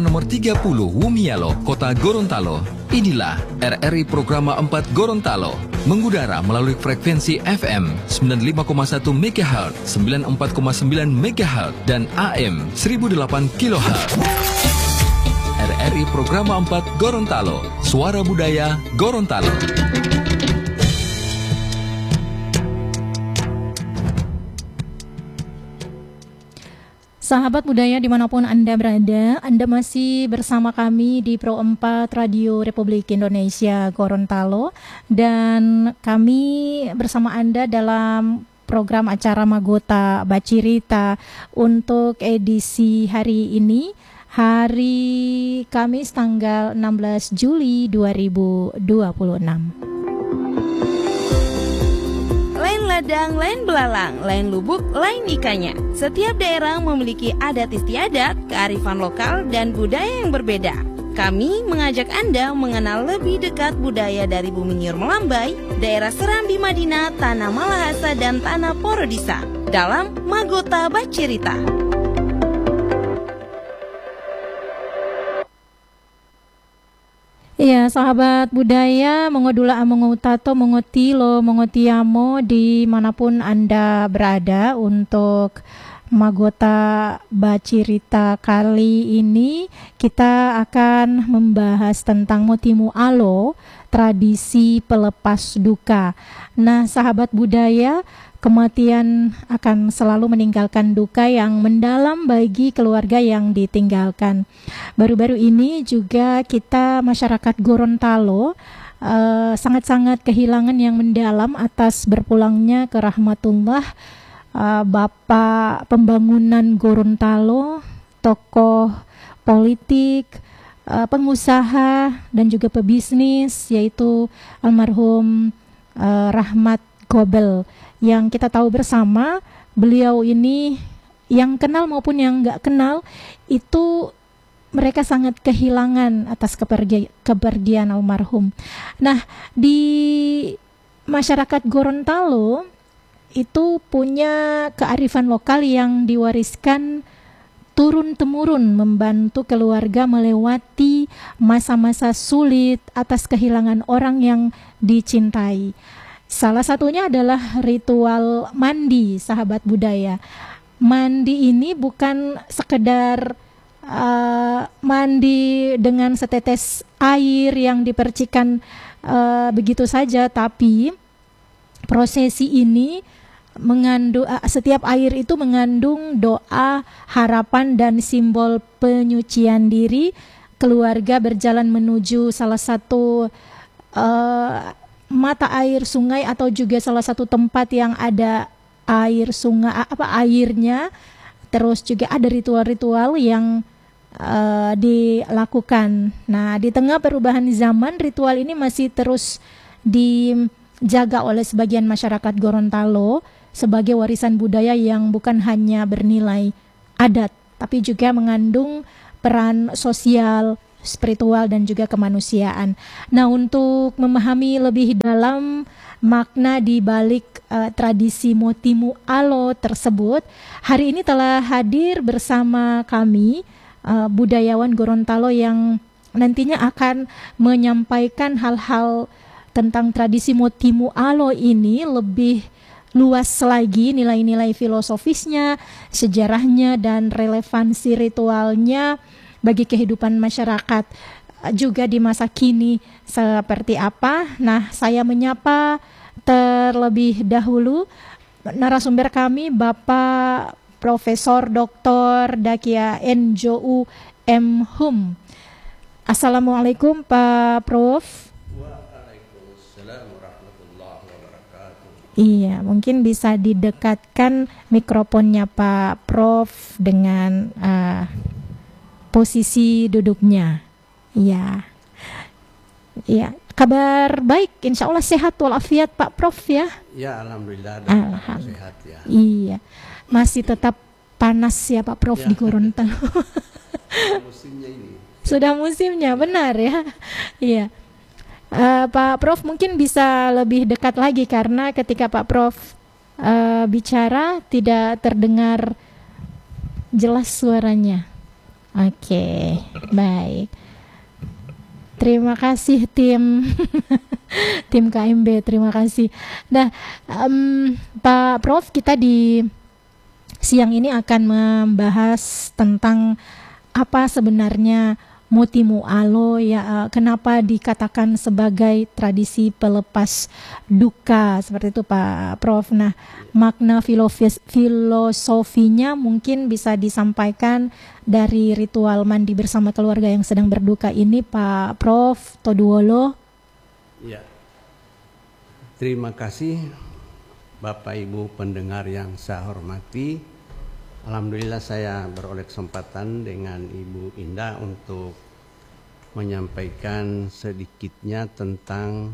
Nomor 30 Wumialo, Kota Gorontalo. Inilah RRI Programa 4 Gorontalo, mengudara melalui frekuensi FM 95,1 MHz, 94,9 MHz, dan AM 1008 kHz. RRI Programa 4 Gorontalo, Suara Budaya Gorontalo. Sahabat budaya dimanapun Anda berada, Anda masih bersama kami di Pro 4 Radio Republik Indonesia Gorontalo, dan kami bersama Anda dalam program acara Magota Bacirita untuk edisi hari ini, hari Kamis tanggal 16 Juli 2026. Lain ladang, lain belalang, lain lubuk, lain ikannya. Setiap daerah memiliki adat istiadat, kearifan lokal, dan budaya yang berbeda. Kami mengajak Anda mengenal lebih dekat budaya dari Bumi Nyur Melambai, daerah Serambi Madinah, Tanah Malahasa, dan Tanah Porodisa dalam Magota Bacirita. Iya, sahabat budaya, mongodula amongutato, mongotilo, mongotiamo dimanapun Anda berada, untuk Magota Bacirita kali ini kita akan membahas tentang Motimu Alo, tradisi pelepas duka. Nah, sahabat budaya, kematian akan selalu meninggalkan duka yang mendalam bagi keluarga yang ditinggalkan. Baru-baru ini juga kita masyarakat Gorontalo sangat-sangat kehilangan yang mendalam atas berpulangnya ke rahmatullah Bapak pembangunan Gorontalo, tokoh politik, pengusaha, dan juga pebisnis, yaitu almarhum Rahmat Gobel, yang kita tahu bersama beliau ini, yang kenal maupun yang nggak kenal, itu mereka sangat kehilangan atas kepergian almarhum. Nah, di masyarakat Gorontalo itu punya kearifan lokal yang diwariskan turun-temurun, membantu keluarga melewati masa-masa sulit atas kehilangan orang yang dicintai. Salah satunya adalah ritual mandi, sahabat budaya. Mandi ini bukan sekedar mandi dengan setetes air yang dipercikan begitu saja, tapi prosesi ini mengandung, setiap air itu mengandung doa, harapan, dan simbol penyucian diri. Keluarga berjalan menuju salah satu mata air sungai atau juga salah satu tempat yang ada air sungai, airnya. Terus juga ada ritual-ritual yang dilakukan. Nah, di tengah perubahan zaman, ritual ini masih terus dijaga oleh sebagian masyarakat Gorontalo sebagai warisan budaya yang bukan hanya bernilai adat, tapi juga mengandung peran sosial, spiritual, dan juga kemanusiaan. Nah, untuk memahami lebih dalam makna di balik tradisi Motimu Alo tersebut, hari ini telah hadir bersama kami budayawan Gorontalo yang nantinya akan menyampaikan hal-hal tentang tradisi Motimu Alo ini lebih luas lagi, nilai-nilai filosofisnya, sejarahnya, dan relevansi ritualnya bagi kehidupan masyarakat juga di masa kini seperti apa. Nah, saya menyapa terlebih dahulu narasumber kami, Bapak Profesor Dr. Dakia Njou M. Hum. Assalamualaikum Pak Prof. Waalaikumsalam warahmatullahi wabarakatuh. Iya, mungkin bisa didekatkan mikrofonnya Pak Prof dengan posisi duduknya. Iya. Iya, kabar baik, insya Allah sehat walafiat Pak Prof ya. Ya, alhamdulillah, sehat ya. Iya. Masih tetap panas ya Pak Prof Ya. di Gorontalo. Musimnya ini. Sudah musimnya, benar ya. Iya. Pak Prof mungkin bisa lebih dekat lagi, karena ketika Pak Prof bicara tidak terdengar jelas suaranya. Oke, baik. Terima kasih tim tim KMB, terima kasih. Nah, Pak Prof, kita di siang ini akan membahas tentang apa sebenarnya Muti Mu'alo ya, kenapa dikatakan sebagai tradisi pelepas duka seperti itu Pak Prof. Nah, makna filosofinya mungkin bisa disampaikan dari ritual mandi bersama keluarga yang sedang berduka ini Pak Prof. Toduolo. Ya. Terima kasih Bapak Ibu pendengar yang saya hormati. Alhamdulillah saya beroleh kesempatan dengan Ibu Indah untuk menyampaikan sedikitnya tentang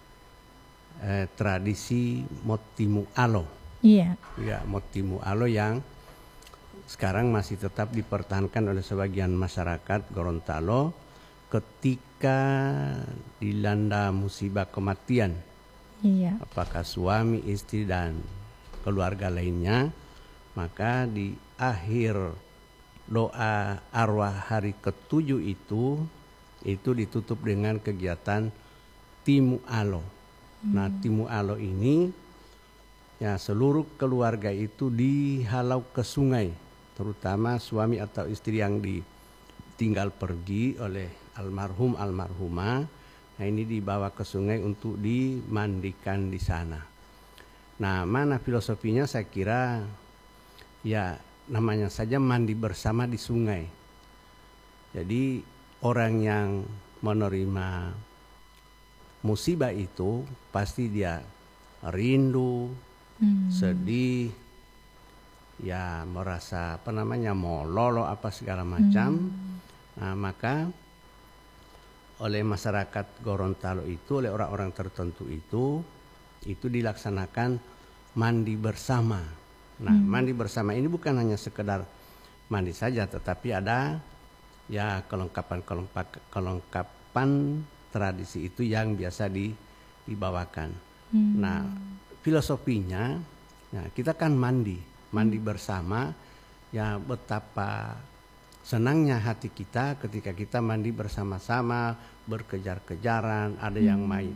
tradisi Muti Mu'alo. Iya. Ya, Muti Mu'alo yang sekarang masih tetap dipertahankan oleh sebagian masyarakat Gorontalo ketika dilanda musibah kematian. Iya. Apakah suami, istri dan keluarga lainnya, maka di akhir doa arwah hari ke-7 itu ditutup dengan kegiatan Timu'alo. Nah, Timu'alo ini ya seluruh keluarga itu dihalau ke sungai, terutama suami atau istri yang ditinggal pergi oleh almarhum almarhumah. Nah, ini dibawa ke sungai untuk dimandikan di sana. Nah, mana filosofinya saya kira ya namanya saja mandi bersama di sungai. Jadi orang yang menerima musibah itu pasti dia rindu, sedih, ya merasa mololo apa segala macam. Nah, maka oleh masyarakat Gorontalo itu, oleh orang-orang tertentu itu dilaksanakan mandi bersama. Nah, mandi bersama ini bukan hanya sekedar mandi saja, tetapi ada ya kelengkapan tradisi itu yang biasa dibawakan. Nah, filosofinya, ya kita kan mandi bersama, ya betapa senangnya hati kita ketika kita mandi bersama-sama, berkejar-kejaran, ada yang main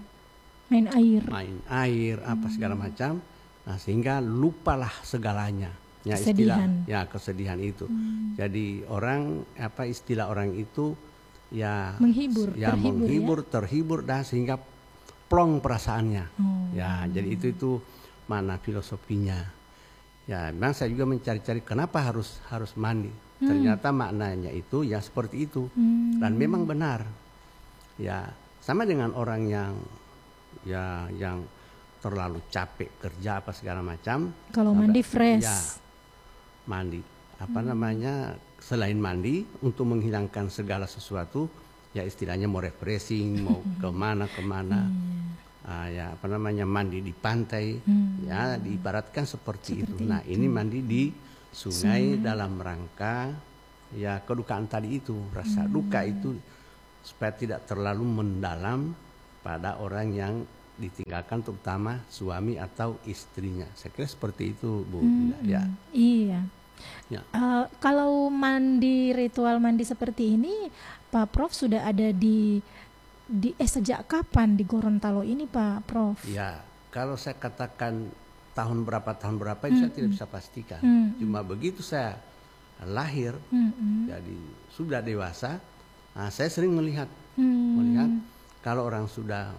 air apa segala macam. Nah, sehingga lupalah segalanya. Ya, kesedihan itu. Jadi istilah orang itu ya menghibur, terhibur dan sehingga plong perasaannya. Ya, jadi itu mana filosofinya. Ya, memang saya juga mencari-cari kenapa harus mandi. Ternyata maknanya itu ya seperti itu. Dan memang benar. Ya, sama dengan orang yang terlalu capek kerja apa segala macam. Kalau mandi fresh. Ya, mandi selain mandi untuk menghilangkan segala sesuatu, ya istilahnya mau refreshing, mau kemana mandi di pantai, ya diibaratkan seperti itu. Nah, ini mandi di sungai dalam rangka ya kedukaan tadi itu, rasa duka itu supaya tidak terlalu mendalam pada orang yang ditinggalkan, terutama suami atau istrinya. Saya kira seperti itu, Bu. Ya. Iya. Ya. Kalau ritual mandi seperti ini, Pak Prof sudah ada sejak kapan di Gorontalo ini, Pak Prof? Ya, kalau saya katakan tahun berapa itu saya tidak bisa pastikan. Cuma begitu saya lahir, jadi sudah dewasa, saya sering melihat kalau orang sudah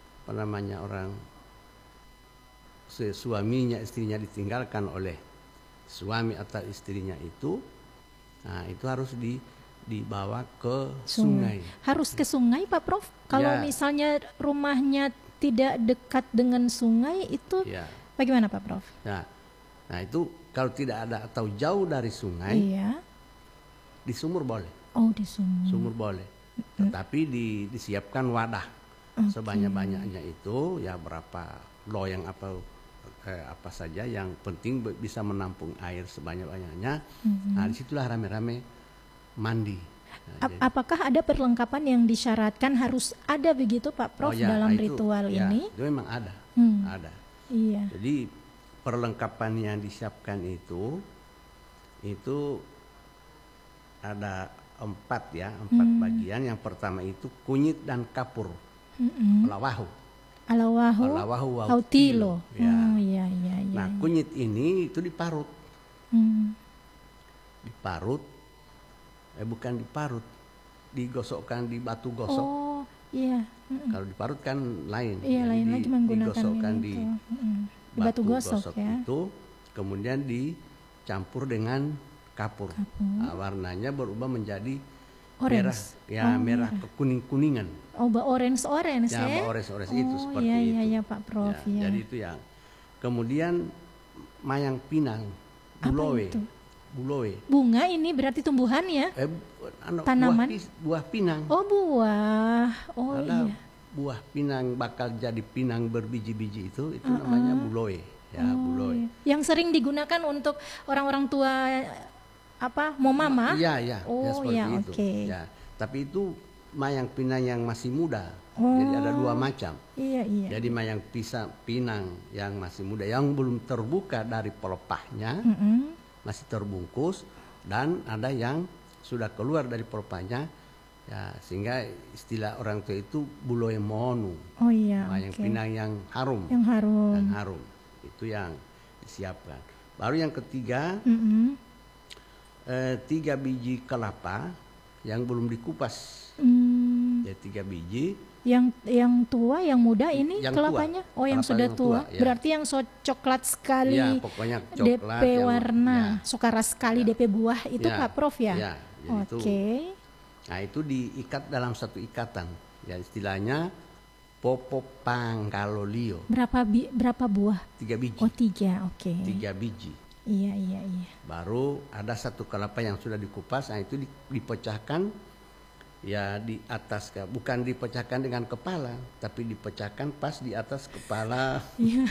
suaminya, istrinya ditinggalkan oleh suami atau istrinya itu, nah itu harus dibawa ke sungai. Harus ke sungai, Pak Prof? Kalau misalnya rumahnya tidak dekat dengan sungai itu bagaimana, Pak Prof? Nah itu kalau tidak ada atau jauh dari sungai, di sumur boleh. Oh, di sumur. Sumur boleh. Tetapi disiapkan wadah sebanyak-banyaknya itu, ya berapa loyang apa saja yang penting bisa menampung air sebanyak-banyaknya. Nah, disitulah rame-rame mandi. Nah, apakah ada perlengkapan yang disyaratkan harus ada begitu, Pak Prof, dalam ritual ini? Itu memang ada. Ada. Iya. Jadi perlengkapan yang disiapkan itu ada empat bagian. Yang pertama itu kunyit dan kapur. Alawahu. Alawahu Autilo. Ya. Oh iya iya iya. Nah, kunyit ini itu diparut. Diparut. Bukan diparut. Digosokkan di batu gosok. Oh, iya. Kalau diparut kan lain. Iya, lain lagi menggunakan digosokkan ini di batu gosok ya. itu, kemudian dicampur dengan kapur. Nah, warnanya berubah menjadi Orange. merah, merah kekuning-kuningan. Oh, orange ya. Orange itu seperti iya, itu. Iya, iya, Pak Prof. Ya. Jadi itu yang. Kemudian mayang pinang, bulowe. Apa itu? Bulowe. Bunga ini berarti tumbuhan ya? Tanaman. Buah pinang. Oh, buah. Oh Ada iya. buah pinang bakal jadi pinang berbiji-biji itu namanya bulowe. Ya, bulowe. Yang sering digunakan untuk orang-orang tua mau mama? Iya. Oh seperti iya, itu. oke. Ya, tapi itu mayang pinang yang masih muda. Jadi ada dua macam. Iya. Jadi mayang pinang yang masih muda, yang belum terbuka dari pelepahnya, masih terbungkus, dan ada yang sudah keluar dari pelepahnya, ya, sehingga istilah orang tua itu buloe monu. Oh iya. Mayang pinang yang harum. Yang harum. Yang harum. Itu yang disiapkan. Baru yang ketiga, 3 biji kelapa yang belum dikupas. Ya, 3 biji. Yang tua, yang muda ini yang kelapanya? Tua. Oh, yang sudah yang tua. ya. Berarti yang coklat sekali. Ya, pokoknya coklat. DP warna, sukara sekali DP buah itu ya. Pak Prof ya? Ya, Oke. Nah, itu diikat dalam satu ikatan. Ya, istilahnya popo pangkalolio. Berapa buah? 3 biji. Oh, 3. Oke. 3 biji. Iya. Baru ada satu kelapa yang sudah dikupas, nah itu dipecahkan. Ya, di atas, bukan dipecahkan dengan kepala, tapi dipecahkan pas di atas kepala.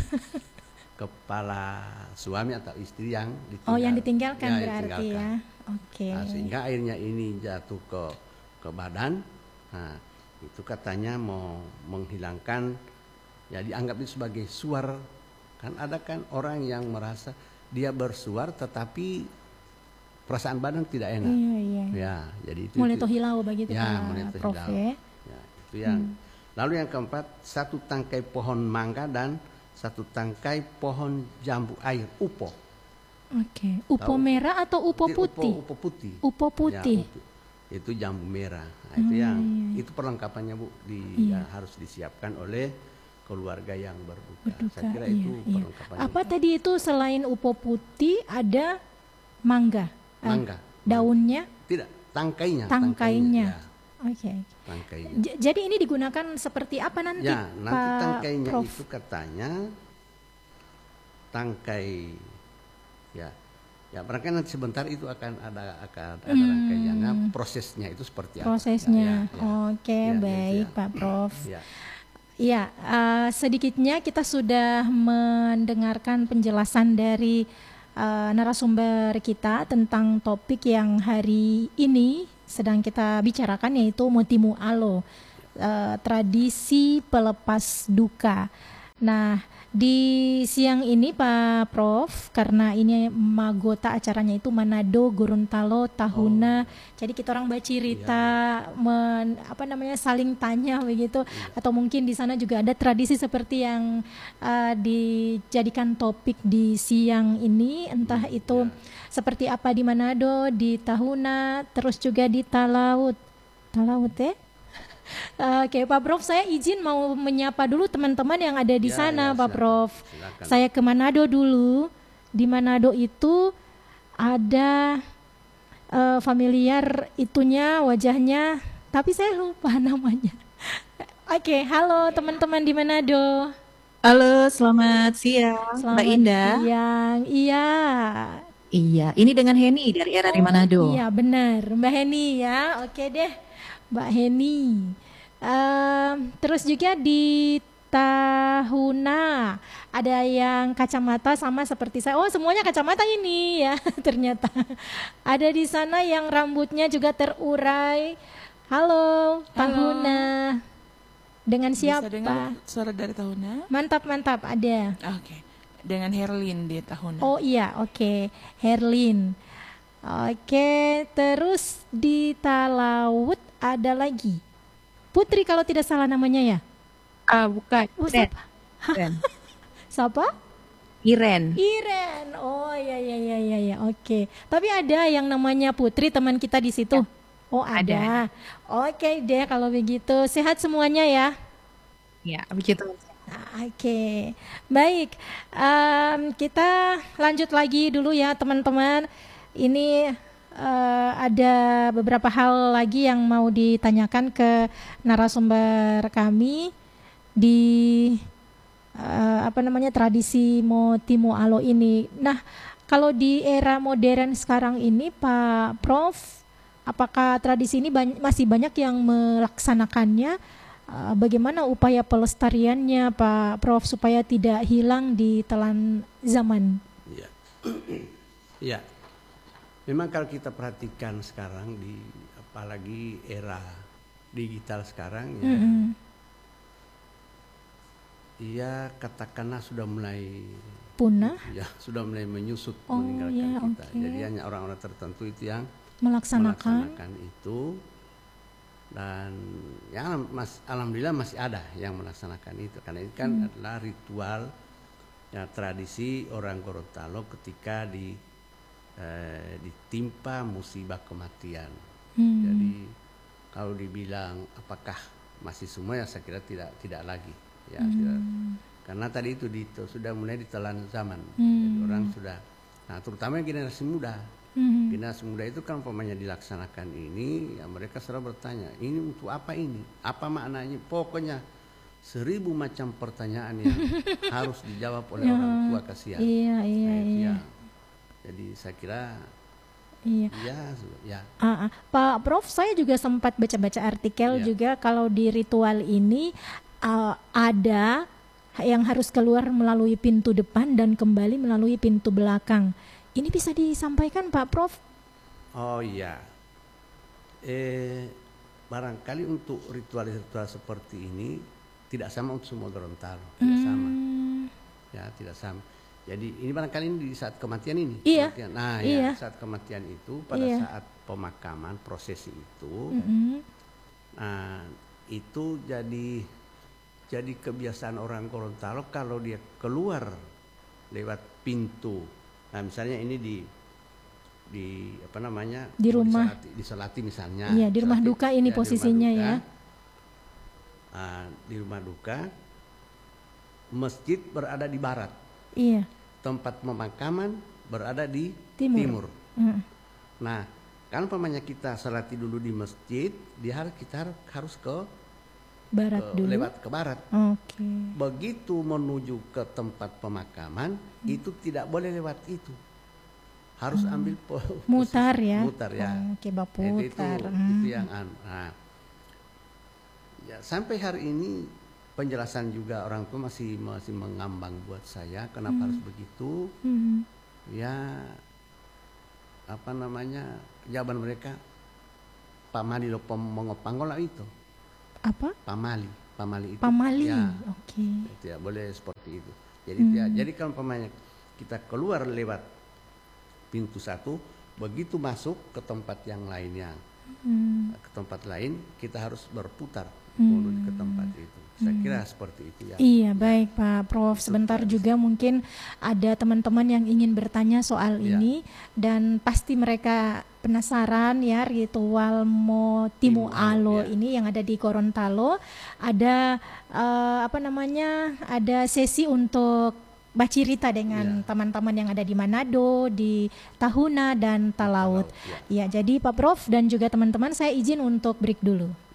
Kepala suami atau istri yang ditinggal. Oh, yang ditinggalkan ya, berarti ya. Oke. Nah, sehingga airnya ini jatuh ke badan. Nah, itu katanya mau menghilangkan, ya dianggap itu sebagai suar. Kan ada kan orang yang merasa dia bersuar tetapi perasaan badan tidak enak. Iya. Ya, jadi itu. Mulai hilau begitu ya, Pak Prof ya. Ya, itu yang. Lalu yang keempat, 1 tangkai pohon mangga dan 1 tangkai pohon jambu air, upo. Oke. Upo merah atau upo putih? Upo putih. Upo putih. Ya, itu jambu merah. Nah, itu yang itu perlengkapannya Bu, harus disiapkan oleh keluarga yang berduka. Saya kira itu perlengkapannya. Apa tadi itu selain upo putih ada mangga? Mangga. Daunnya? Tidak, tangkainya. Ya. Oke. Tangkainya. Jadi ini digunakan seperti apa nanti? Ya, nanti Pak tangkainya Prof? itu katanya tangkai, ya barangkali nanti sebentar itu akan ada rangkaiannya, prosesnya itu seperti apa? Prosesnya. Oke, baik Pak Prof. Ya, sedikitnya kita sudah mendengarkan penjelasan dari narasumber kita tentang topik yang hari ini sedang kita bicarakan, yaitu Motimu Alo, tradisi pelepas duka. Nah, di siang ini Pak Prof, karena ini magota acaranya itu Manado Gorontalo Tahuna, jadi kita orang bercerita, saling tanya begitu, atau mungkin di sana juga ada tradisi seperti yang dijadikan topik di siang ini, entah itu seperti apa di Manado, di Tahuna, terus juga di Talaut ya. Oke, Pak Prof, saya izin mau menyapa dulu teman-teman yang ada di sana, Pak Prof. Silakan. Saya ke Manado dulu. Di Manado itu ada familiar itunya, wajahnya, tapi saya lupa namanya. Oke, halo teman-teman di Manado. Halo, selamat siang, Mbak Indah. Siang, Iya, ini dengan Heni dari RRI Manado. Iya, benar, Mbak Heni ya. Oke deh, Mbak Heni. Terus juga di Tahuna ada yang kacamata sama seperti saya. Oh, semuanya kacamata ini ya. Ternyata ada di sana yang rambutnya juga terurai. Halo, Tahuna. Dengan siapa? Bisa dengar suara dari Tahuna? Mantap, ada. Oke. Dengan Herlin di Tahuna. Oh iya, oke. Herlin. Oke, terus di Talaut ada lagi Putri kalau tidak salah namanya ya. Bukan. Oh, Iren. siapa? Iren. Siapa? Iren. Iren. Oh ya. Oke. Tapi ada yang namanya Putri teman kita di situ. Oh ada. Oke deh kalau begitu. Sehat semuanya ya. Ya, begitu. Oke. Baik. Kita lanjut lagi dulu ya teman-teman. Ini ada beberapa hal lagi yang mau ditanyakan ke narasumber kami di tradisi Timo Alo ini. Nah, kalau di era modern sekarang ini, Pak Prof, apakah tradisi ini masih banyak yang melaksanakannya? Bagaimana upaya pelestariannya, Pak Prof, supaya tidak hilang di telan zaman? Ya, ya. Memang kalau kita perhatikan sekarang apalagi era digital sekarang ya, ya katakanlah sudah mulai punah. Ya, sudah mulai menyusut meninggalkan kita. Okay. Jadi hanya orang-orang tertentu itu yang melaksanakan itu, dan ya alhamdulillah masih ada yang melaksanakan itu, karena ini kan adalah ritual ya, tradisi orang Gorontalo ketika ditimpa musibah kematian. Jadi kalau dibilang apakah masih semua, ya saya kira tidak lagi ya, karena tadi itu sudah mulai ditelan zaman. Jadi orang sudah, nah terutama generasi muda. Generasi muda itu kan umpamanya dilaksanakan ini, ya mereka selalu bertanya, ini untuk apa ini? Apa maknanya? Pokoknya 1000 macam pertanyaan yang harus dijawab oleh orang tua kasihan. Iya. Jadi saya kira ya. Pak Prof, saya juga sempat baca-baca artikel juga kalau di ritual ini ada yang harus keluar melalui pintu depan dan kembali melalui pintu belakang. Ini bisa disampaikan Pak Prof? Oh iya. Barangkali untuk ritual-ritual seperti ini tidak sama untuk semua Gorontalo, tidak sama. Ya, tidak sama. Jadi ini barangkali di saat kematian ini. Iya. Kematian. Nah, ya, saat kematian itu pada saat pemakaman prosesi itu, nah itu jadi kebiasaan orang Gorontalo kalau dia keluar lewat pintu. Nah misalnya ini di rumah disolati misalnya. Iya, di rumah duka ini posisinya ya. Di rumah duka, masjid berada di barat. Iya. Tempat pemakaman berada di timur. Nah, kan umpamanya kita salati dulu di masjid, kita harus ke barat dulu. Lewat ke barat. Oke. Begitu menuju ke tempat pemakaman, itu tidak boleh lewat itu. Harus ambil mutar ya. Mutar ya. Oke, putar. Itu yang ya, sampai hari ini penjelasan juga orang tua masih mengambang buat saya kenapa harus begitu. Ya jawaban mereka pamali lo mengopanggola itu. Apa? Pamali itu. Pamali. Ya, Oke. Ya, boleh seperti itu. Jadi kalau umpamanya kita keluar lewat pintu satu, begitu masuk ke tempat yang lainnya, ke tempat lain kita harus berputar menuju ke tempat itu. Saya kira seperti itu ya. Iya, baik Pak Prof. Sebentar juga mungkin ada teman-teman yang ingin bertanya soal ini, dan pasti mereka penasaran ya, ritual Timo Alo ini yang ada di Gorontalo. Ada ada sesi untuk bercerita dengan teman-teman yang ada di Manado, di Tahuna dan Talaut. Ya, jadi Pak Prof dan juga teman-teman, saya izin untuk break dulu.